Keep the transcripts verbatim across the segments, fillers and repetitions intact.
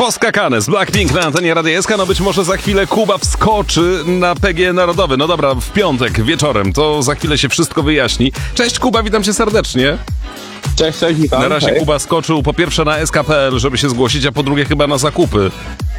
Poskakane z Blackpink na antenie Radia S K. No być może za chwilę Kuba wskoczy na P G Narodowy. No dobra, w piątek wieczorem, to za chwilę się wszystko wyjaśni. Cześć Kuba, witam cię serdecznie. Cześć, cześć, witam. Na razie Hej. Kuba skoczył po pierwsze na S K kropka P L, żeby się zgłosić, a po drugie chyba na zakupy.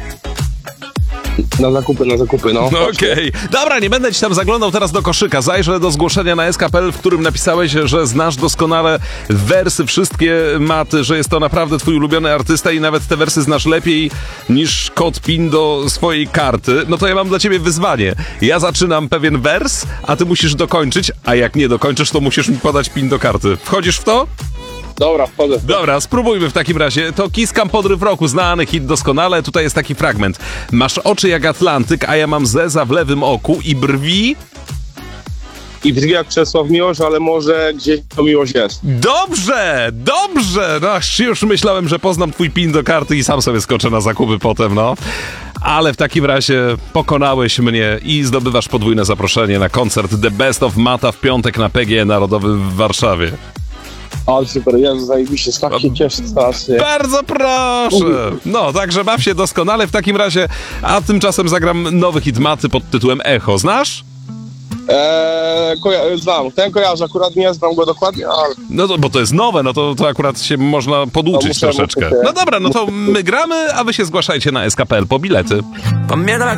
Na zakupy, na zakupy, no. No okej. Okay. Dobra, nie będę ci tam zaglądał teraz do koszyka. Zajrzę do zgłoszenia na S K kropka P L, w którym napisałeś, że znasz doskonale wersy, wszystkie maty, że jest to naprawdę twój ulubiony artysta i nawet te wersy znasz lepiej niż kod PIN do swojej karty. No to ja mam dla ciebie wyzwanie. Ja zaczynam pewien wers, a ty musisz dokończyć, a jak nie dokończysz, to musisz mi podać PIN do karty. Wchodzisz w to? Dobra, wchodzę. Dobra, spróbujmy w takim razie. To Kiskam Podryw Roku, znany hit doskonale. Tutaj jest taki fragment. Masz oczy jak Atlantyk, a ja mam zeza w lewym oku i brwi... I brwi jak Czesław Miłosz, ale może gdzieś to miłość jest. Dobrze, dobrze! No, już myślałem, że poznam twój PIN do karty i sam sobie skoczę na zakupy potem, no. Ale w takim razie pokonałeś mnie i zdobywasz podwójne zaproszenie na koncert The Best of Mata w piątek na P G Narodowym w Warszawie. Ale super, Jezu, zajebiście, tak się cieszę strasznie. Bardzo proszę! No, także baw się doskonale w takim razie, a tymczasem zagram nowy hit Maty pod tytułem Echo. Znasz? Eee, koja- znam, ten kojarzę, akurat nie znam go dokładnie, ale... No to, bo to jest nowe, no to, to akurat się można poduczyć No muszę, troszeczkę. muszę się- No dobra, no to my gramy, a wy się zgłaszajcie na S K kropka P L po bilety. Pamiętam jak